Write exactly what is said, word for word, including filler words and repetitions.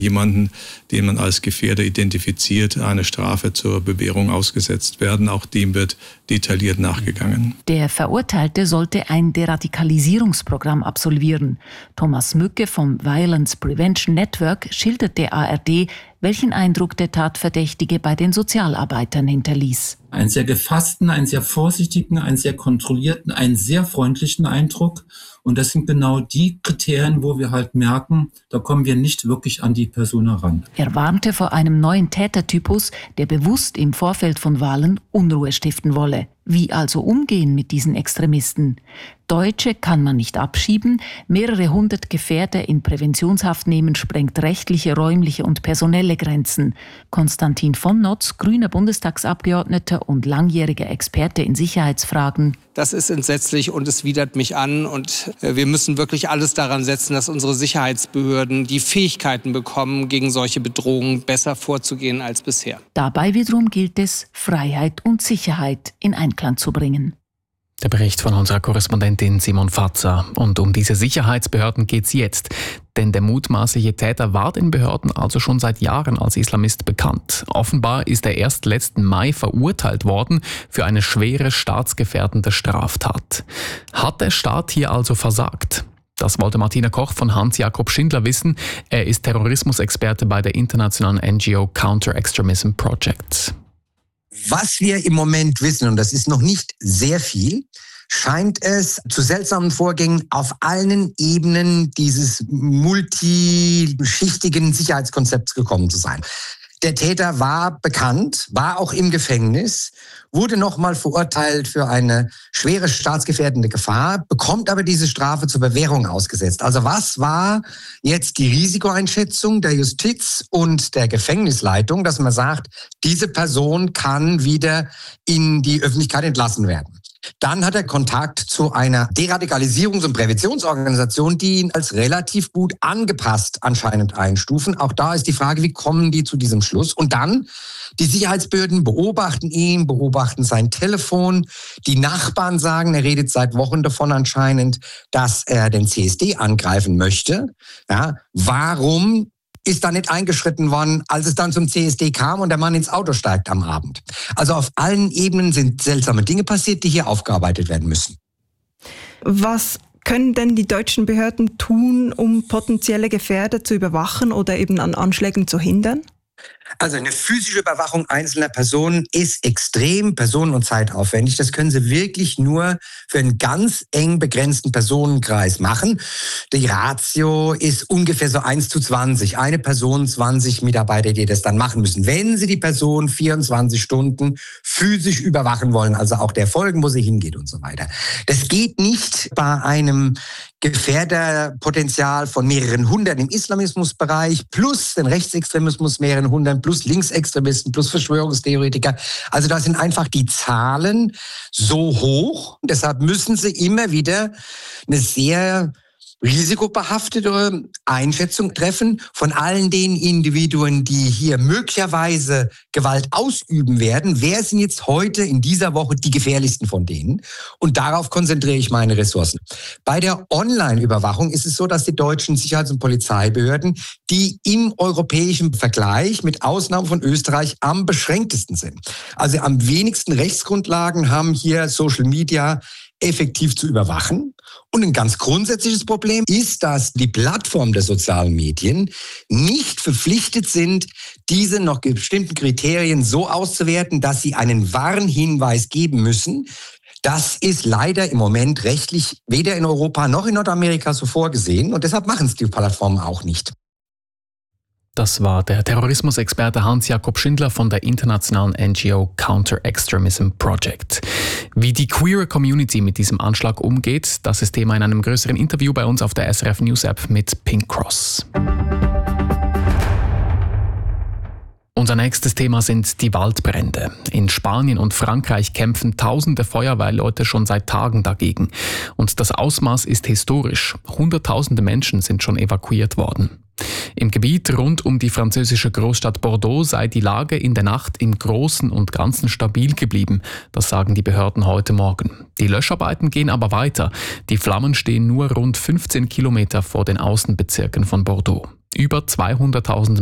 Jemanden, den man als Gefährder identifiziert, eine Strafe zur Bewährung ausgesetzt werden. Auch dem wird detailliert nachgegangen. Der Verurteilte sollte ein Deradikalisierungsprogramm absolvieren. Thomas Mücke vom Violence Prevention Network schildert der A R D, welchen Eindruck der Tatverdächtige bei den Sozialarbeitern hinterließ. Einen sehr gefassten, einen sehr vorsichtigen, einen sehr kontrollierten, einen sehr freundlichen Eindruck. Und das sind genau die Kriterien, wo wir halt merken, da kommen wir nicht wirklich an die Person heran. Er warnte vor einem neuen Tätertypus, der bewusst im Vorfeld von Wahlen Unruhe stiften wolle. Wie also umgehen mit diesen Extremisten? Deutsche kann man nicht abschieben. Mehrere hundert Gefährder in Präventionshaft nehmen sprengt rechtliche, räumliche und personelle Grenzen. Konstantin von Notz, grüner Bundestagsabgeordneter und langjähriger Experte in Sicherheitsfragen. Das ist entsetzlich und es widert mich an. Und wir müssen wirklich alles daran setzen, dass unsere Sicherheitsbehörden die Fähigkeiten bekommen, gegen solche Bedrohungen besser vorzugehen als bisher. Dabei wiederum gilt es, Freiheit und Sicherheit in Einklang zu bringen. Der Bericht von unserer Korrespondentin Simon Fatzer. Und um diese Sicherheitsbehörden geht's jetzt. Denn der mutmaßliche Täter war den Behörden also schon seit Jahren als Islamist bekannt. Offenbar ist er erst letzten Mai verurteilt worden für eine schwere staatsgefährdende Straftat. Hat der Staat hier also versagt? Das wollte Martina Koch von Hans-Jakob Schindler wissen. Er ist Terrorismusexperte bei der internationalen N G O Counter Extremism Project. Was wir im Moment wissen, und das ist noch nicht sehr viel, scheint es zu seltsamen Vorgängen auf allen Ebenen dieses multischichtigen Sicherheitskonzepts gekommen zu sein. Der Täter war bekannt, war auch im Gefängnis, wurde nochmal verurteilt für eine schwere staatsgefährdende Gefahr, bekommt aber diese Strafe zur Bewährung ausgesetzt. Also was war jetzt die Risikoeinschätzung der Justiz und der Gefängnisleitung, dass man sagt, diese Person kann wieder in die Öffentlichkeit entlassen werden? Dann hat er Kontakt zu einer Deradikalisierungs- und Präventionsorganisation, die ihn als relativ gut angepasst anscheinend einstufen. Auch da ist die Frage, wie kommen die zu diesem Schluss? Und dann, die Sicherheitsbehörden beobachten ihn, beobachten sein Telefon. Die Nachbarn sagen, er redet seit Wochen davon anscheinend, dass er den C S D angreifen möchte. Ja, warum ist da nicht eingeschritten worden, als es dann zum C S D kam und der Mann ins Auto steigt am Abend? Also auf allen Ebenen sind seltsame Dinge passiert, die hier aufgearbeitet werden müssen. Was können denn die deutschen Behörden tun, um potenzielle Gefährder zu überwachen oder eben an Anschlägen zu hindern? Also eine physische Überwachung einzelner Personen ist extrem personen- und zeitaufwendig. Das können Sie wirklich nur für einen ganz eng begrenzten Personenkreis machen. Die Ratio ist ungefähr so eins zu zwanzig. Eine Person, zwanzig Mitarbeiter, die das dann machen müssen. Wenn Sie die Person vierundzwanzig Stunden physisch überwachen wollen, also auch der folgen, wo sie hingeht und so weiter. Das geht nicht bei einem Gefährderpotenzial von mehreren hundert im Islamismusbereich plus den Rechtsextremismus mehreren hundert plus Linksextremisten plus Verschwörungstheoretiker. Also da sind einfach die Zahlen so hoch. Deshalb müssen sie immer wieder eine sehr risikobehaftete Einschätzung treffen von allen den Individuen, die hier möglicherweise Gewalt ausüben werden. Wer sind jetzt heute in dieser Woche die gefährlichsten von denen? Und darauf konzentriere ich meine Ressourcen. Bei der Online-Überwachung ist es so, dass die deutschen Sicherheits- und Polizeibehörden, die im europäischen Vergleich mit Ausnahme von Österreich am beschränktesten sind. Also am wenigsten Rechtsgrundlagen haben hier Social Media effektiv zu überwachen. Und ein ganz grundsätzliches Problem ist, dass die Plattformen der sozialen Medien nicht verpflichtet sind, diese nach bestimmten Kriterien so auszuwerten, dass sie einen Warnhinweis geben müssen. Das ist leider im Moment rechtlich weder in Europa noch in Nordamerika so vorgesehen. Und deshalb machen es die Plattformen auch nicht. Das war der Terrorismusexperte Hans-Jakob Schindler von der internationalen N G O Counter Extremism Project. Wie die queere Community mit diesem Anschlag umgeht, das ist Thema in einem größeren Interview bei uns auf der S R F News App mit Pink Cross. Unser nächstes Thema sind die Waldbrände. In Spanien und Frankreich kämpfen tausende Feuerwehrleute schon seit Tagen dagegen. Und das Ausmaß ist historisch. Hunderttausende Menschen sind schon evakuiert worden. Im Gebiet rund um die französische Großstadt Bordeaux sei die Lage in der Nacht im Großen und Ganzen stabil geblieben. Das sagen die Behörden heute Morgen. Die Löscharbeiten gehen aber weiter. Die Flammen stehen nur rund fünfzehn Kilometer vor den Außenbezirken von Bordeaux. Über zweihunderttausend